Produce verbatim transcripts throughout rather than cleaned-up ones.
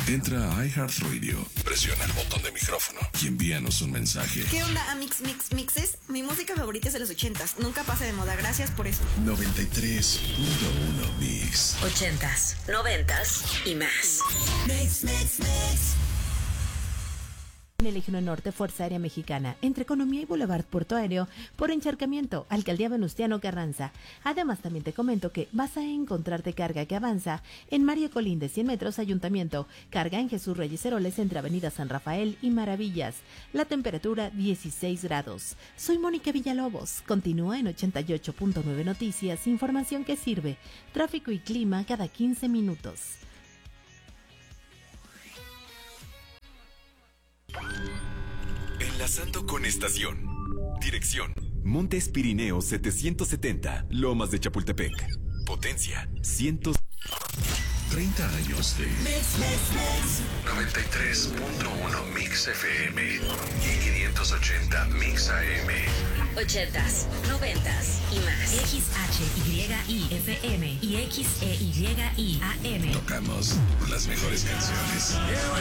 Entra a iHeartRadio, presiona el botón de micrófono y envíanos un mensaje. ¿Qué onda, Amix Mix Mixes? Mi música favorita es de los ochentas. Nunca pasa de moda. Gracias por eso. noventa y tres punto uno Mix. Ochentas, noventas y más. Mix, mix, mix. En el Eje Norte, Fuerza Aérea Mexicana, entre Economía y Boulevard Puerto Aéreo, por encharcamiento, Alcaldía Venustiano Carranza. Además, también te comento que vas a encontrarte carga que avanza en Mario Colín de cien metros, Ayuntamiento, carga en Jesús Reyes Heroles entre Avenida San Rafael y Maravillas. La temperatura dieciséis grados. Soy Mónica Villalobos. Continúa en ochenta y ocho punto nueve Noticias, información que sirve. Tráfico y clima cada quince minutos. Enlazando con estación. Dirección: Montes Pirineos setecientos setenta, Lomas de Chapultepec. Potencia: ciento... treinta años de Mix, mix, mix. noventa y tres punto uno Mix F M y quinientos ochenta Mix A M. Ochentas, noventas y más. X H Y I F M y X E Y I A M. Tocamos las mejores canciones.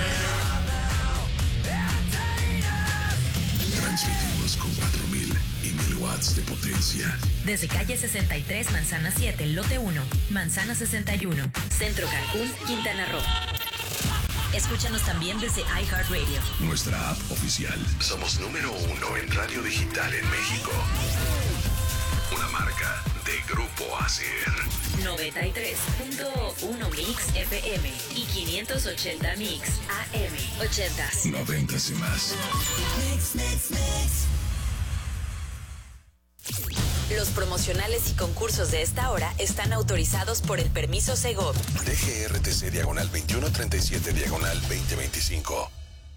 Transmitimos con cuatro mil y mil watts de potencia. Desde calle sesenta y tres, Manzana siete, lote uno, Manzana sesenta y uno, Centro Cancún, Quintana Roo. Escúchanos también desde iHeartRadio. Nuestra app oficial. Somos número uno en radio digital en México. Una marca de Grupo Acer. noventa y tres punto uno Mix F M y quinientos ochenta Mix A M. Ochentas. Noventas y más. Mix, mix, mix. Los promocionales y concursos de esta hora están autorizados por el permiso Segov. D G R T C diagonal veintiuno treinta y siete diagonal veinte veinticinco.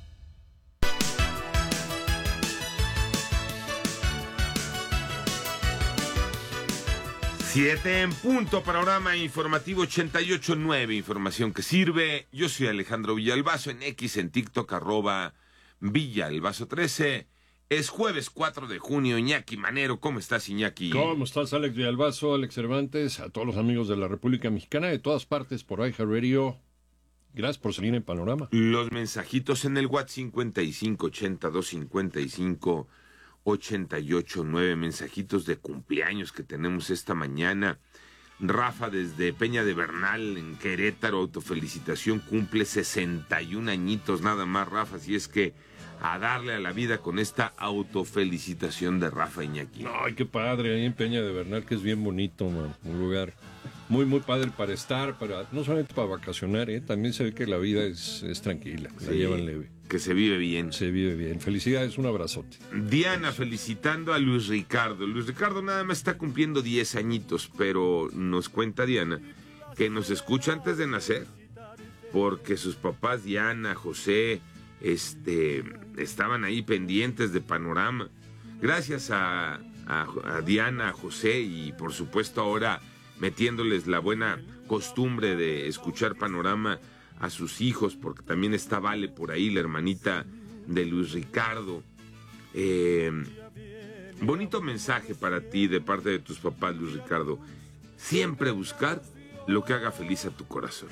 Siete en punto, panorama informativo ochenta y ocho nueve, información que sirve. Yo soy Alejandro Villalbazo, en X, en TikTok, arroba Villalbazo trece. Es jueves cuatro de junio, Iñaki Manero. ¿Cómo estás, Iñaki? ¿Cómo estás, Alex Villalbazo, Alex Cervantes? A todos los amigos de la República Mexicana, de todas partes, por iHeartRadio. Gracias por salir en Panorama. Los mensajitos en el WhatsApp cincuenta y cinco ochenta, doscientos cincuenta y cinco, ochenta y ocho nueve, mensajitos de cumpleaños que tenemos esta mañana. Rafa desde Peña de Bernal, en Querétaro, autofelicitación, cumple sesenta y un añitos nada más, Rafa, así es que a darle a la vida con esta autofelicitación de Rafa, Iñaki. Ay, qué padre, ahí en Peña de Bernal, que es bien bonito, man. Un lugar muy, muy padre para estar, para no solamente para vacacionar, ¿eh? También se ve que la vida es, es tranquila, la Sí, llevan leve. que se vive bien. Se vive bien. Felicidades, un abrazote. Diana felicitando a Luis Ricardo. Luis Ricardo nada más está cumpliendo diez añitos, pero nos cuenta Diana que nos escucha antes de nacer, porque sus papás Diana, José, este, estaban ahí pendientes de Panorama. Gracias a, a, a Diana, a José y por supuesto ahora metiéndoles la buena costumbre de escuchar Panorama a sus hijos, porque también está Vale por ahí, la hermanita de Luis Ricardo. Eh, bonito mensaje para ti de parte de tus papás, Luis Ricardo. Siempre buscar lo que haga feliz a tu corazón.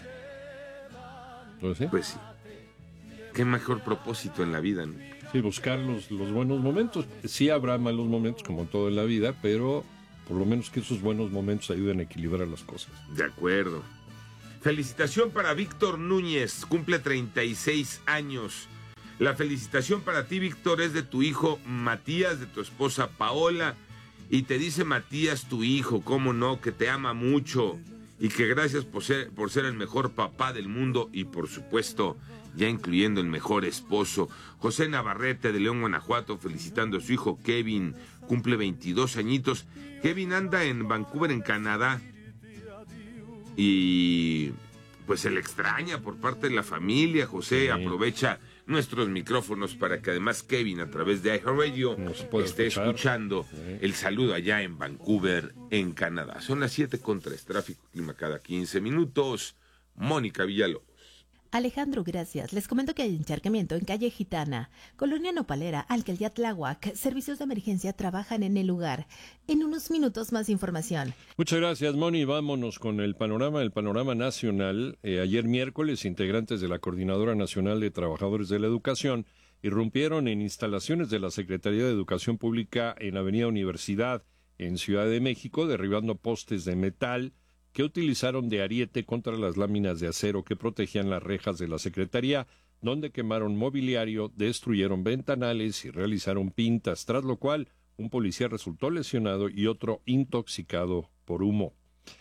¿No sé? Pues sí. Qué mejor propósito en la vida, ¿no? Sí, buscar los, los buenos momentos. Sí habrá malos momentos, como todo en la vida, pero por lo menos que esos buenos momentos ayuden a equilibrar las cosas. De acuerdo. Felicitación para Víctor Núñez, cumple treinta y seis años. La felicitación para ti, Víctor, es de tu hijo Matías, de tu esposa Paola. Y te dice Matías, tu hijo, cómo no, que te ama mucho. Y que gracias por ser, por ser el mejor papá del mundo y por supuesto, ya incluyendo el mejor esposo. José Navarrete de León, Guanajuato, felicitando a su hijo Kevin, cumple veintidós añitos. Kevin anda en Vancouver, en Canadá. Y pues se le extraña por parte de la familia. José, sí, aprovecha nuestros micrófonos para que además Kevin a través de iHeartRadio esté escuchar. escuchando sí. el saludo allá en Vancouver, en Canadá. Son las siete con tres, tráfico, clima cada quince minutos. Mónica Villalobos. Alejandro, gracias. Les comento que hay encharcamiento en calle Gitana, Colonia Nopalera, Alcaldía Tláhuac. Servicios de emergencia trabajan en el lugar. En unos minutos más información. Muchas gracias, Moni. Vámonos con el panorama, el panorama nacional. Eh, ayer miércoles, integrantes de la Coordinadora Nacional de Trabajadores de la Educación irrumpieron en instalaciones de la Secretaría de Educación Pública en Avenida Universidad, en Ciudad de México, derribando postes de metal que utilizaron de ariete contra las láminas de acero que protegían las rejas de la Secretaría, donde quemaron mobiliario, destruyeron ventanales y realizaron pintas, tras lo cual un policía resultó lesionado y otro intoxicado por humo.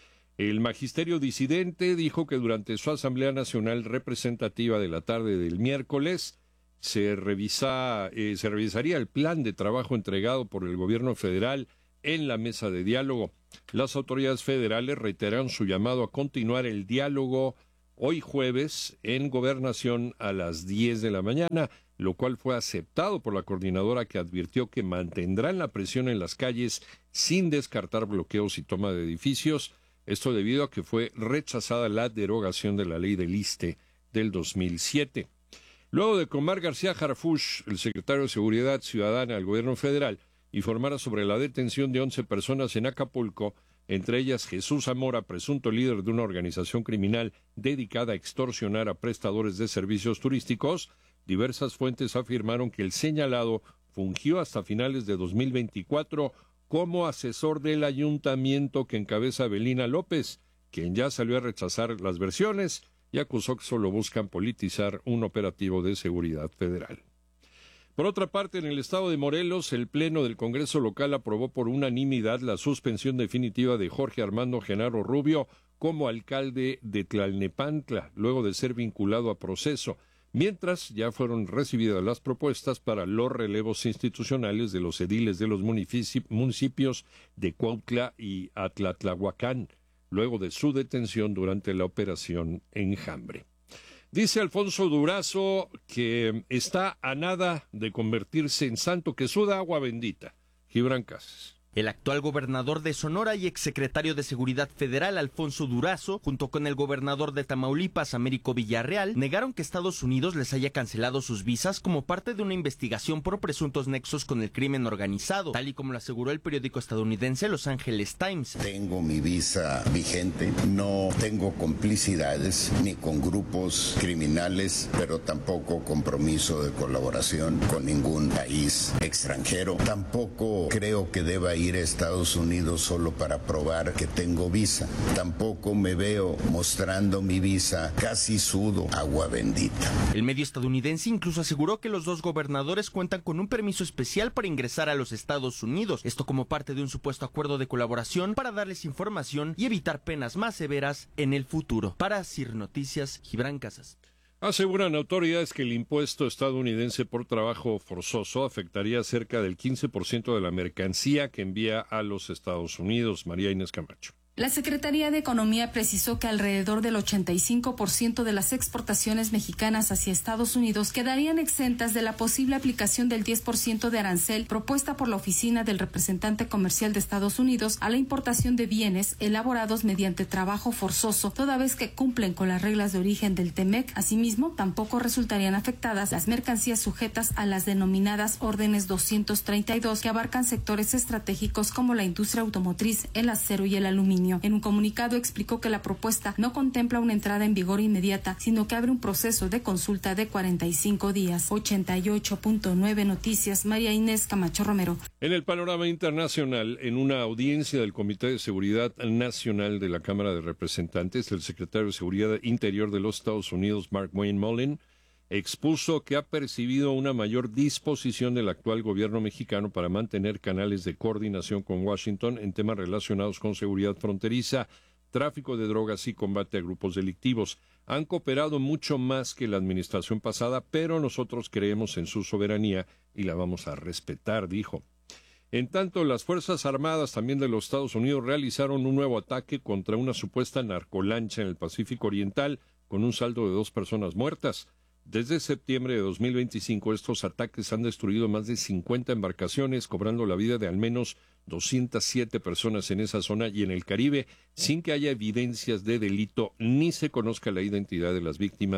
El magisterio disidente dijo que durante su Asamblea Nacional Representativa de la tarde del miércoles se, revisa, eh, se revisaría el plan de trabajo entregado por el gobierno federal en la mesa de diálogo. Las autoridades federales reiteraron su llamado a continuar el diálogo hoy jueves en Gobernación a las diez de la mañana, lo cual fue aceptado por la coordinadora, que advirtió que mantendrán la presión en las calles sin descartar bloqueos y toma de edificios, esto debido a que fue rechazada la derogación de la ley del ISSSTE del dos mil siete. Luego de que Omar García Harfuch, el secretario de Seguridad Ciudadana del gobierno federal, informara sobre la detención de once personas en Acapulco, entre ellas Jesús Zamora, presunto líder de una organización criminal dedicada a extorsionar a prestadores de servicios turísticos, diversas fuentes afirmaron que el señalado fungió hasta finales de dos mil veinticuatro como asesor del ayuntamiento que encabeza Belina López, quien ya salió a rechazar las versiones y acusó que solo buscan politizar un operativo de seguridad federal. Por otra parte, en el estado de Morelos, el Pleno del Congreso local aprobó por unanimidad la suspensión definitiva de Jorge Armando Genaro Rubio como alcalde de Tlalnepantla, luego de ser vinculado a proceso, mientras ya fueron recibidas las propuestas para los relevos institucionales de los ediles de los municipios de Cuautla y Atlatlahuacán, luego de su detención durante la operación Enjambre. Dice Alfonso Durazo que está a nada de convertirse en santo que suda agua bendita. Gibran Casas. El actual gobernador de Sonora y exsecretario de Seguridad Federal, Alfonso Durazo, junto con el gobernador de Tamaulipas, Américo Villarreal, negaron que Estados Unidos les haya cancelado sus visas como parte de una investigación por presuntos nexos con el crimen organizado, tal y como lo aseguró el periódico estadounidense Los Angeles Times. Tengo mi visa vigente, no tengo complicidades ni con grupos criminales, pero tampoco compromiso de colaboración con ningún país extranjero. Tampoco creo que deba ir a Estados Unidos solo para probar que tengo visa. Tampoco me veo mostrando mi visa, casi sudo agua bendita. El medio estadounidense incluso aseguró que los dos gobernadores cuentan con un permiso especial para ingresar a los Estados Unidos, esto como parte de un supuesto acuerdo de colaboración para darles información y evitar penas más severas en el futuro. Para C I R Noticias, Gibran Casas. Aseguran autoridades que el impuesto estadounidense por trabajo forzoso afectaría cerca del quince por ciento de la mercancía que envía a los Estados Unidos. María Inés Camacho. La Secretaría de Economía precisó que alrededor del ochenta y cinco por ciento de las exportaciones mexicanas hacia Estados Unidos quedarían exentas de la posible aplicación del diez por ciento de arancel propuesta por la Oficina del Representante Comercial de Estados Unidos a la importación de bienes elaborados mediante trabajo forzoso, toda vez que cumplen con las reglas de origen del T M E C. Asimismo, tampoco resultarían afectadas las mercancías sujetas a las denominadas órdenes doscientos treinta y dos, que abarcan sectores estratégicos como la industria automotriz, el acero y el aluminio. En un comunicado explicó que la propuesta no contempla una entrada en vigor inmediata, sino que abre un proceso de consulta de cuarenta y cinco días. ochenta y ocho punto nueve Noticias, María Inés Camacho Romero. En el panorama internacional, en una audiencia del Comité de Seguridad Nacional de la Cámara de Representantes, el secretario de Seguridad Interior de los Estados Unidos, Mark Wayne Mullen, expuso que ha percibido una mayor disposición del actual gobierno mexicano para mantener canales de coordinación con Washington en temas relacionados con seguridad fronteriza, tráfico de drogas y combate a grupos delictivos. Han cooperado mucho más que la administración pasada, pero nosotros creemos en su soberanía y la vamos a respetar, dijo. En tanto, las Fuerzas Armadas también de los Estados Unidos realizaron un nuevo ataque contra una supuesta narcolancha en el Pacífico Oriental, con un saldo de dos personas muertas. Desde septiembre de dos mil veinticinco, estos ataques han destruido más de cincuenta embarcaciones, cobrando la vida de al menos doscientas siete personas en esa zona y en el Caribe, sin que haya evidencias de delito ni se conozca la identidad de las víctimas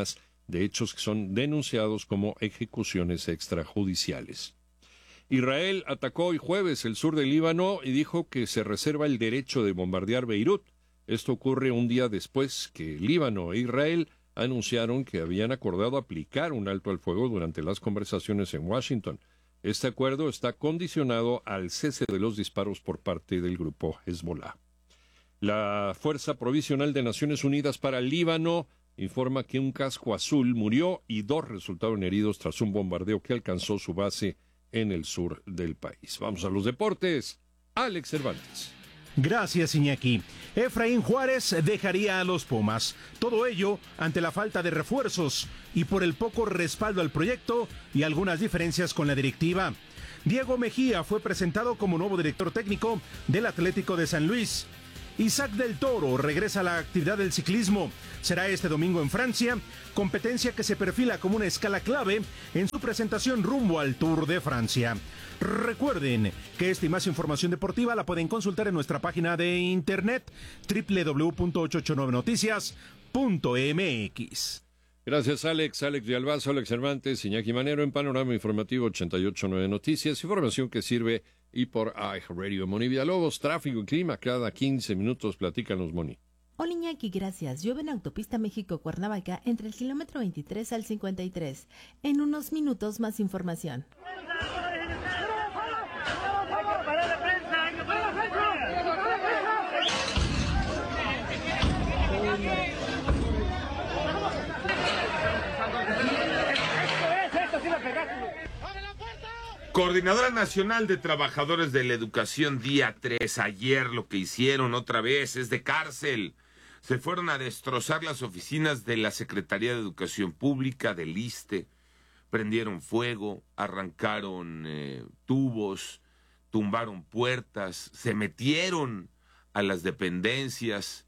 de hechos que son denunciados como ejecuciones extrajudiciales. Israel atacó hoy jueves el sur del Líbano y dijo que se reserva el derecho de bombardear Beirut. Esto ocurre un día después que Líbano e Israel anunciaron que habían acordado aplicar un alto al fuego durante las conversaciones en Washington. Este acuerdo está condicionado al cese de los disparos por parte del grupo Hezbollah. La Fuerza Provisional de Naciones Unidas para el Líbano informa que un casco azul murió y dos resultaron heridos tras un bombardeo que alcanzó su base en el sur del país. Vamos a los deportes. Alex Cervantes. Gracias, Iñaki. Efraín Juárez dejaría a los Pumas. Todo ello ante la falta de refuerzos y por el poco respaldo al proyecto y algunas diferencias con la directiva. Diego Mejía fue presentado como nuevo director técnico del Atlético de San Luis. Isaac del Toro regresa a la actividad del ciclismo. Será este domingo en Francia, competencia que se perfila como una escala clave en su presentación rumbo al Tour de Francia. Recuerden que esta y más información deportiva la pueden consultar en nuestra página de internet doble u doble u doble u punto ochocientos ochenta y nueve noticias punto m x. Gracias, Alex. Alex de Albazo, Alex Cervantes, Iñaki Manero en Panorama Informativo ochenta y ocho punto nueve Noticias. Información que sirve y por iHeartRadio. Moni Villalobos, tráfico y clima cada quince minutos. Platícanos, Moni. Hola, Iñaki, gracias. Llueve en Autopista México-Cuernavaca entre el kilómetro veintitrés al cincuenta y tres. En unos minutos más información. Coordinadora Nacional de Trabajadores de la Educación, día tres. Ayer lo que hicieron otra vez es de cárcel. Se fueron a destrozar las oficinas de la Secretaría de Educación Pública, del ISSSTE. Prendieron fuego, arrancaron eh, tubos, tumbaron puertas, se metieron a las dependencias,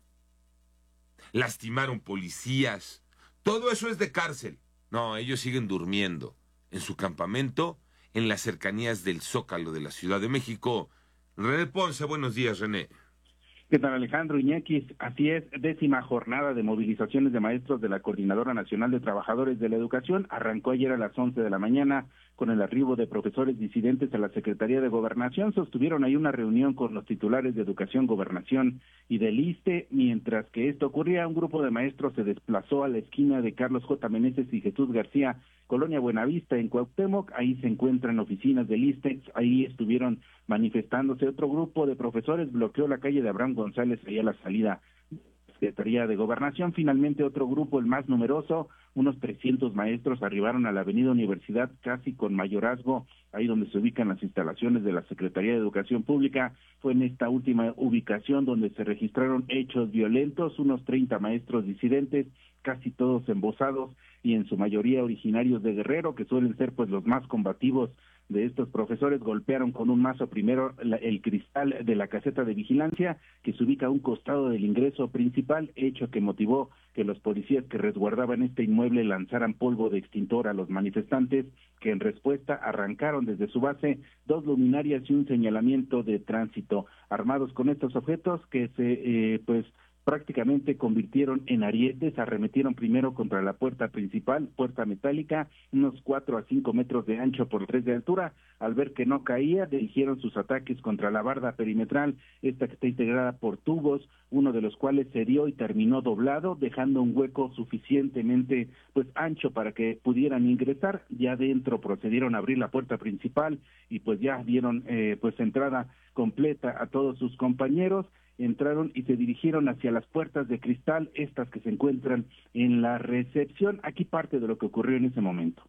lastimaron policías. Todo eso es de cárcel. No, ellos siguen durmiendo en su campamento en las cercanías del Zócalo de la Ciudad de México. René Ponce, buenos días, René. ¿Qué tal, Alejandro? Iñaki, así es, décima jornada de movilizaciones de maestros de la Coordinadora Nacional de Trabajadores de la Educación arrancó ayer a las once de la mañana con el arribo de profesores disidentes a la Secretaría de Gobernación. Sostuvieron ahí una reunión con los titulares de Educación, Gobernación y del ISSSTE. Mientras que esto ocurría, un grupo de maestros se desplazó a la esquina de Carlos J. Meneses y Jesús García, Colonia Buenavista, en Cuauhtémoc. Ahí se encuentran oficinas del ISSSTE, ahí estuvieron manifestándose. Otro grupo de profesores bloqueó la calle de Abraham González, ahí a la salida de la Secretaría de Gobernación. Finalmente, otro grupo, el más numeroso, unos trescientos maestros, arribaron a la Avenida Universidad casi con mayorazgo, ahí donde se ubican las instalaciones de la Secretaría de Educación Pública. Fue en esta última ubicación donde se registraron hechos violentos, unos treinta maestros disidentes, casi todos embosados y en su mayoría originarios de Guerrero, que suelen ser pues los más combativos de estos profesores. Golpearon con un mazo primero la, el cristal de la caseta de vigilancia que se ubica a un costado del ingreso principal, hecho que motivó que los policías que resguardaban este inmueble lanzaran polvo de extintor a los manifestantes, que en respuesta arrancaron desde su base dos luminarias y un señalamiento de tránsito. Armados con estos objetos que se eh, pues prácticamente convirtieron en arietes, arremetieron primero contra la puerta principal, puerta metálica, unos cuatro a cinco metros de ancho por tres de altura. Al ver que no caía, dirigieron sus ataques contra la barda perimetral, esta que está integrada por tubos, uno de los cuales se dio y terminó doblado, dejando un hueco suficientemente pues ancho para que pudieran ingresar. Ya dentro procedieron a abrir la puerta principal y pues ya dieron eh, pues entrada completa a todos sus compañeros. Entraron y se dirigieron hacia las puertas de cristal, estas que se encuentran en la recepción. Aquí parte de lo que ocurrió en ese momento.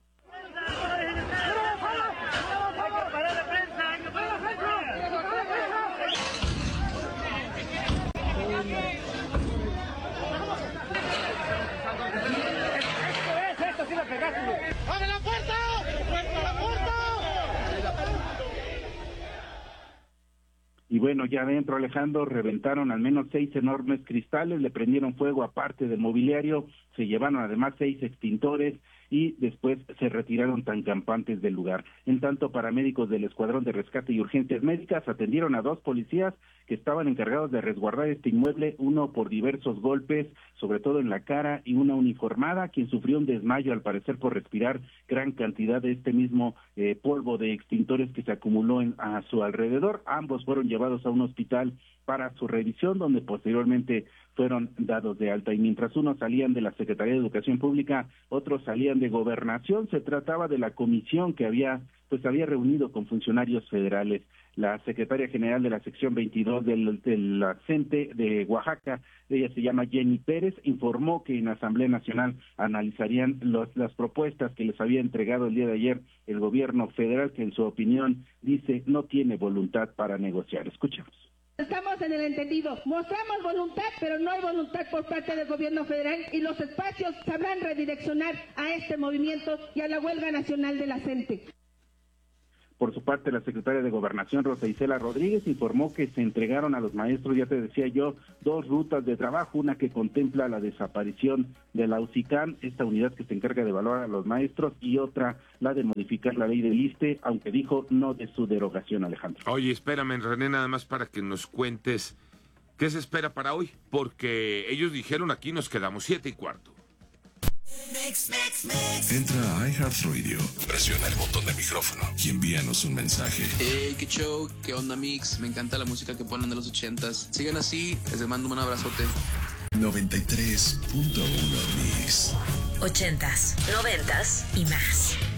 ¡Abre la puerta! ¡La puerta! Y bueno, ya adentro, Alejandro, reventaron al menos seis enormes cristales, le prendieron fuego a parte del mobiliario, se llevaron además seis extintores y después se retiraron tan campantes del lugar. En tanto, paramédicos del Escuadrón de Rescate y Urgencias Médicas atendieron a dos policías que estaban encargados de resguardar este inmueble, uno por diversos golpes, sobre todo en la cara, y una uniformada, quien sufrió un desmayo al parecer por respirar gran cantidad de este mismo eh, polvo de extintores que se acumuló en, a su alrededor. Ambos fueron llevados a un hospital para su revisión, donde posteriormente fueron dados de alta. Y mientras unos salían de la Secretaría de Educación Pública, otros salían de Gobernación. Se trataba de la comisión que había pues había reunido con funcionarios federales. La secretaria general de la sección veintidós del, del CENTE de Oaxaca, ella se llama Jenny Pérez, informó que en la Asamblea Nacional analizarían los, las propuestas que les había entregado el día de ayer el gobierno federal, que en su opinión dice no tiene voluntad para negociar. Escuchemos. Estamos en el entendido, mostramos voluntad, pero no hay voluntad por parte del gobierno federal y los espacios sabrán redireccionar a este movimiento y a la huelga nacional de la CENTE. Por su parte, la secretaria de Gobernación, Rosa Isela Rodríguez, informó que se entregaron a los maestros, ya te decía yo, dos rutas de trabajo, una que contempla la desaparición de la UCICAN, esta unidad que se encarga de evaluar a los maestros, y otra, la de modificar la ley del ISSSTE, aunque dijo no de su derogación, Alejandro. Oye, espérame, René, nada más para que nos cuentes qué se espera para hoy, porque ellos dijeron aquí nos quedamos siete y cuarto. Mix, mix, mix. Entra a iHeartRadio, presiona el botón de micrófono y envíanos un mensaje. Hey, qué show, qué onda, Mix. Me encanta la música que ponen de los ochentas. Sigan así, les mando un abrazote. noventa y tres punto uno Mix. Ochentas, noventas y más.